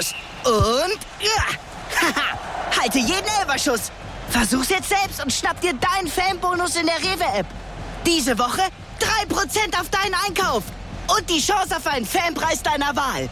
los. Und... Haha, halte jeden Elferschuss. Versuch's jetzt selbst und schnapp dir deinen Fanbonus in der Rewe-App. Diese Woche 3% auf deinen Einkauf. Und die Chance auf einen Fanpreis deiner Wahl.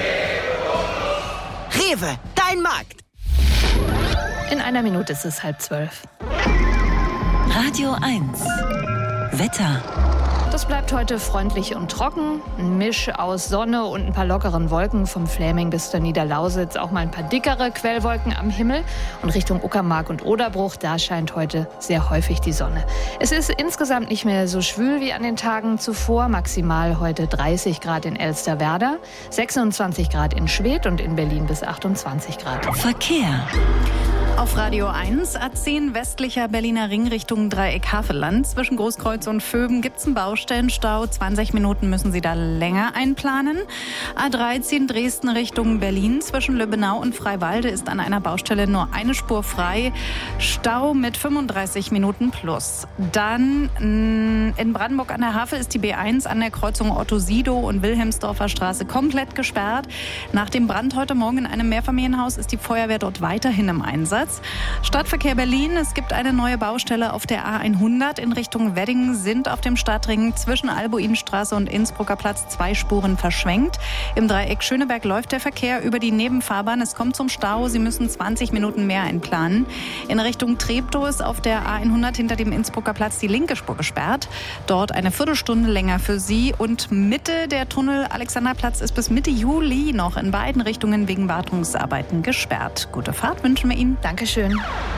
Rewe, dein Markt. In einer Minute ist es 11:30. Radio 1. Wetter. Das bleibt heute freundlich und trocken. Ein Misch aus Sonne und ein paar lockeren Wolken vom Fläming bis zur Niederlausitz. Auch mal ein paar dickere Quellwolken am Himmel. Und Richtung Uckermark und Oderbruch, da scheint heute sehr häufig die Sonne. Es ist insgesamt nicht mehr so schwül wie an den Tagen zuvor. Maximal heute 30 Grad in Elsterwerda, 26 Grad in Schwedt und in Berlin bis 28 Grad. Verkehr. Auf Radio 1, A10 westlicher Berliner Ring Richtung Dreieck Havelland. Zwischen Großkreuz und Vöben gibt es einen Baustellenstau. 20 Minuten müssen Sie da länger einplanen. A13 Dresden Richtung Berlin. Zwischen Lübbenau und Freiwalde ist an einer Baustelle nur eine Spur frei. Stau mit 35 Minuten plus. Dann in Brandenburg an der Havel ist die B1 an der Kreuzung Otto-Sidow und Wilhelmsdorfer Straße komplett gesperrt. Nach dem Brand heute Morgen in einem Mehrfamilienhaus ist die Feuerwehr dort weiterhin im Einsatz. Stadtverkehr Berlin. Es gibt eine neue Baustelle auf der A100 in Richtung Wedding. Sind auf dem Stadtring zwischen Albuinstraße und Innsbrucker Platz 2 Spuren verschwenkt. Im Dreieck Schöneberg läuft der Verkehr über die Nebenfahrbahn. Es kommt zum Stau. Sie müssen 20 Minuten mehr einplanen. In Richtung Treptow ist auf der A100 hinter dem Innsbrucker Platz die linke Spur gesperrt. Dort eine Viertelstunde länger für Sie. Und Mitte der Tunnel Alexanderplatz ist bis Mitte Juli noch in beiden Richtungen wegen Wartungsarbeiten gesperrt. Gute Fahrt wünschen wir Ihnen. Dankeschön.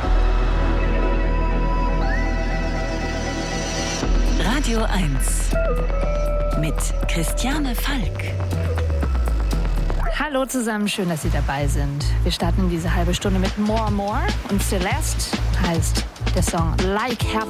Radio 1 mit Christiane Falk. Hallo zusammen, schön, dass Sie dabei sind. Wir starten in diese halbe Stunde mit More More und Celeste heißt der Song Like Heaven.